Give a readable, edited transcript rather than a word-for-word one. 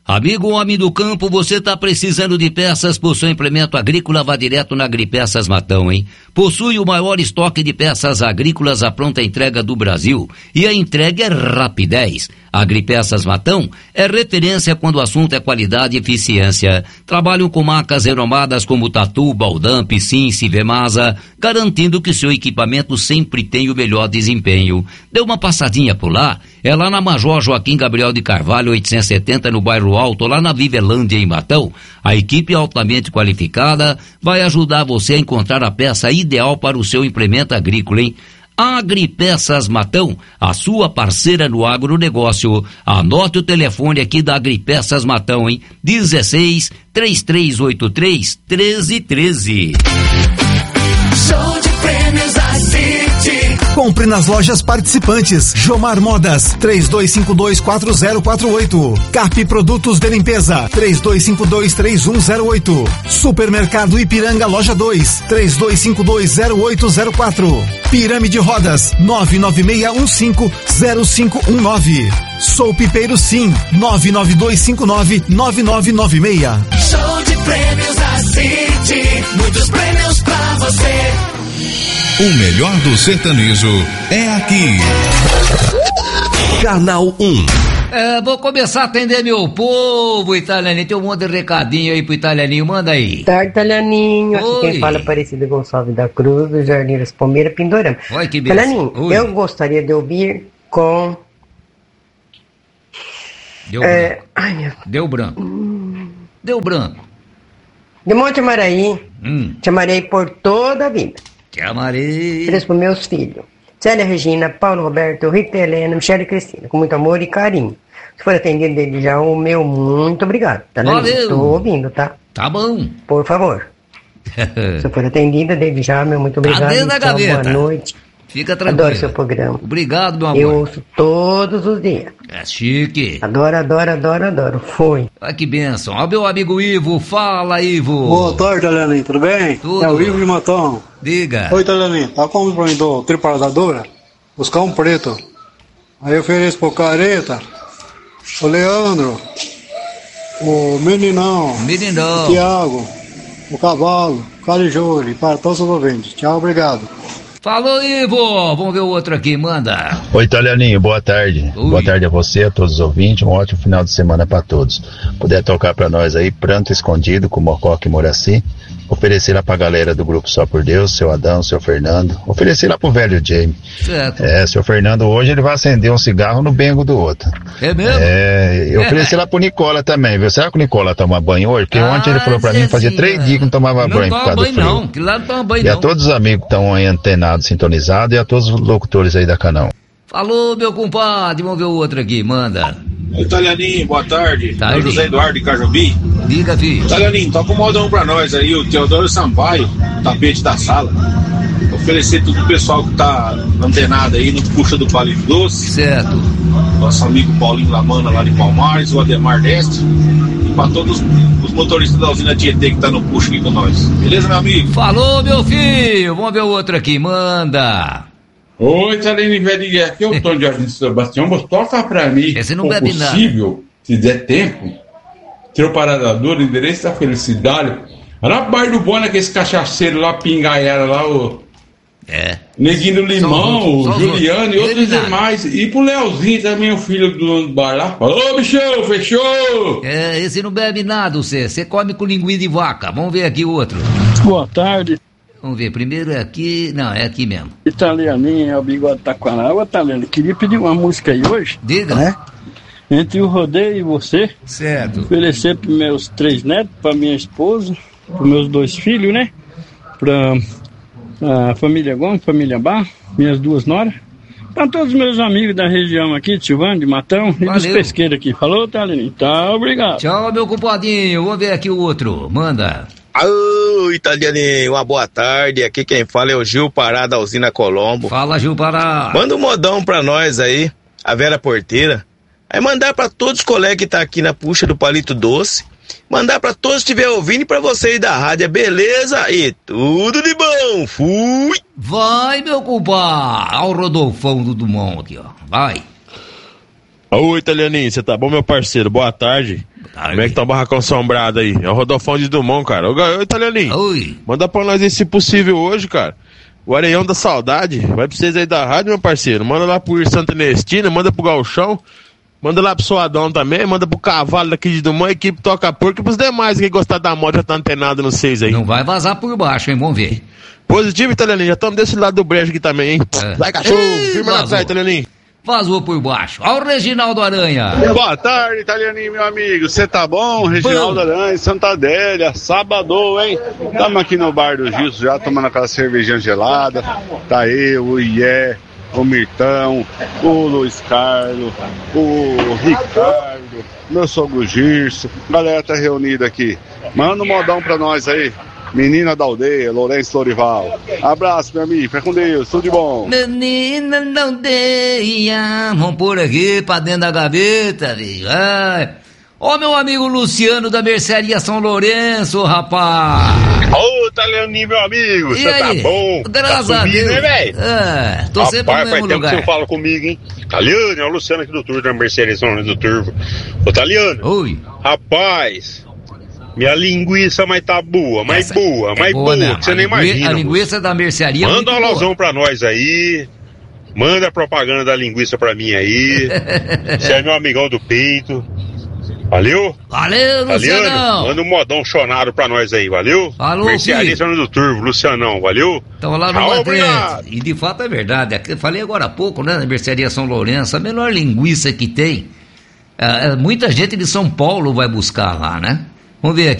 Amigo homem do campo, você está precisando de peças para o seu implemento agrícola? Vá direto na Agripeças Matão, hein? Possui o maior estoque de peças agrícolas à pronta entrega do Brasil. E a entrega é rapidez. A Agripeças Matão é referência quando o assunto é qualidade e eficiência. Trabalham com marcas renomadas como Tatu, Baldan, Piscin, Civemasa, garantindo que seu equipamento sempre tem o melhor desempenho. Dê uma passadinha por lá. É lá na Major Joaquim Gabriel de Carvalho, 870, no bairro Alto, lá na Vivelândia, em Matão. A equipe altamente qualificada vai ajudar você a encontrar a peça ideal para o seu implemento agrícola, hein? Agripeças Matão, a sua parceira no agronegócio. Anote o telefone aqui da Agripeças Matão, hein? 16 3383 1313. Show de prêmios da City. Compre nas lojas participantes. Jomar Modas, 32524048. Carpe Produtos de Limpeza, 32523108. Supermercado Ipiranga, loja 2, 32520804. Pirâmide Rodas, 996150519. Sou Pipeiro Sim, 992599996. Show de prêmios da City. Muitos prêmios pra você. O melhor do sertanejo é aqui. Canal 1. Vou começar a atender meu povo, Italianinho. Tem um monte de recadinho aí pro Italianinho, manda aí. Tarde, Italianinho. Aqui Oi. quem fala é Aparecida Gonçalves da Cruz, do Jardim das Palmeiras, Pindorama. Oi, que beleza. Italianinho, eu gostaria de ouvir com... Deu branco. Ai, meu... Deu branco. Deu branco. De Monte Amaraí, te amarei por toda a vida. Te amarei. Três para meus filhos. Célia Regina, Paulo Roberto, Rita Helena, Michele e Cristina, com muito amor e carinho. Se for atendido dele já, o meu muito obrigado. Tá, né? Valeu. Estou ouvindo, tá? Tá bom. Por favor. Se for atendida dele já, meu muito obrigado. dentro da Tchau, gaveta. boa noite. Fica tranquilo. Adoro seu programa. Obrigado, meu amor. Eu ouço todos os dias. É chique. Adoro, adoro, adoro, adoro. Foi. Olha que bênção. Ó, meu amigo Ivo. Fala, Ivo. Boa tarde, Italianinho, tudo bem? Tudo. É o Ivo de Matão. Diga. Oi, Italianinho, tá como pra mim do triparadadora? Buscar um preto. Aí eu ofereço pro Careta, o Leandro, o Meninão, o Tiago, o Cavalo, o Calijore, para todos os ouvintes. Tchau, obrigado. Falou, Ivo. Vamos ver o outro aqui, manda. Oi, Italianinho, boa tarde. Oi. Boa tarde a você, a todos os ouvintes. Um ótimo final de semana para todos. Puder tocar para nós aí, Pranto Escondido, com Mococa e Moraci. Oferecer lá pra galera do grupo Só por Deus, seu Adão, seu Fernando. Oferecer lá pro velho Jamie. Certo. Seu Fernando hoje ele vai acender um cigarro no bengo do outro. É mesmo? Eu oferecer lá pro Nicola também, viu? Será que o Nicola toma banho hoje? Porque ontem ele falou pra mim, fazia 3 dias que não tomava banho por causa do frio. Não, que lá não toma banho E não. a todos os amigos que estão aí antenados, sintonizados, e a todos os locutores aí da Canal. Falou, meu compadre. Vamos ver o outro aqui, manda. Italianinho, boa tarde. Tarde. É o José Eduardo de Cajubi. Diga, filho. Italianinho, toca um modão pra nós aí, o Teodoro Sampaio, tapete da sala. Oferecer tudo pro pessoal que tá antenado aí no Puxa do Palito Doce. Certo. Nosso amigo Paulinho Lamana lá de Palmares, o Ademar Destre. E pra todos os motoristas da usina Tietê que tá no Puxa aqui com nós. Beleza, meu amigo? Falou, meu filho. Vamos ver o outro aqui, manda. Oi, Italianinho, velho, aqui é o Tom de Jardim Sebastião, mas toca pra mim, Esse não se bebe possível, se der tempo, ter o paradador, endereço da felicidade, lá no bairro do Bona, que esse cachaceiro lá, pingaiara lá, o Neguinho do Limão, o Juliano e outros demais, e pro Leozinho também, o filho do dono do bar lá. Falou, bichão, fechou! Esse não bebe nada, você come com linguinha de vaca. Vamos ver aqui o outro. Boa tarde. Vamos ver, primeiro é aqui, não, é aqui mesmo. Italianinho, é o Bigode Taquaná. Ô, Italiano, queria pedir uma música aí hoje. Diga. Né? Entre o rodeio e você. Certo. Oferecer pros meus 3 netos, pra minha esposa, pros meus 2 filhos, né? Pra a família Gomes, família Bar, minhas 2 noras. Pra todos os meus amigos da região aqui, de Silvânia, de Matão e dos pesqueiros aqui. Falou, Italianinho? Tá, obrigado. Tchau, meu compadinho. Vamos ver aqui o outro. Manda. Alô, Italianinho, uma boa tarde. Aqui quem fala é o Gil Pará da usina Colombo. Fala, Gil Pará. Manda um modão pra nós aí, a Vera Porteira. Aí mandar pra todos os colegas que tá aqui na Puxa do Palito Doce. Mandar pra todos que estiver ouvindo e pra vocês da rádio, beleza? E tudo de bom. Fui! Vai, meu compadre. Olha o Rodolfão do Dumont aqui, ó. Vai. Ô, Italianinho, você tá bom, meu parceiro? Boa tarde. Como é que tá o barracão assombrado aí? É o Rodolfão de Dumont, cara. Ô, Italianinho. Oi. Manda pra nós esse possível hoje, cara. O Areião da Saudade. Vai pra vocês aí da rádio, meu parceiro. Manda lá pro Ir Santa Ernestina, manda pro Galchão. Manda lá pro Suadão também, manda pro Cavalo daqui de Dumont, a equipe Toca Porco e pros demais que gostar da moto já tá antenado no 6 aí. Não vai vazar por baixo, hein? Vamos ver. Positivo, Italianinho. Já estamos desse lado do brejo aqui também, hein? Vai, cachorro. Firma na praia, Italianinho. Vazou por baixo. Olha o Reginaldo Aranha. Boa tarde, Italianinho, meu amigo. Você tá bom? Reginaldo Aranha, Santa Adélia, sábado, hein? Estamos aqui no bar do Gilson já tomando aquela cervejinha gelada. Tá eu, o Ié, o Mirtão, o Luiz Carlos, o Ricardo, meu sogro Girso. A galera tá reunida aqui. Manda um modão pra nós aí. Menina da aldeia, Lourenço Lorival. Abraço, meu amigo. Fica com Deus. Tudo de bom. Menina da aldeia. Vamos pôr aqui pra dentro da gaveta, filho. Ó, meu amigo Luciano da Mercearia São Lourenço, rapaz. Ô, Italianinho, meu amigo. Você tá bom? Graças a Deus. Né, velho? Tô sempre no mesmo lugar. Que você fala comigo, hein? Italiano, é o Luciano aqui do Turvo, da Mercearia São Lourenço do Turvo. Ô, Italiano. Oi. Rapaz... Minha linguiça tá boa, mais boa, que você nem imagina. A linguiça da mercearia. Manda um alusão pra nós aí. Manda a propaganda da linguiça pra mim aí. Você é meu amigão do peito. Valeu? Valeu, Lucianão. Manda um modão chonado pra nós aí, valeu? Falou, Mercearia São do Turvo, Lucianão, valeu? Estamos lá no Madrid. E de fato é verdade. Eu falei agora há pouco, né? Na Mercearia São Lourenço, a melhor linguiça que tem. Muita gente de São Paulo vai buscar lá, né? Vamos ver aqui.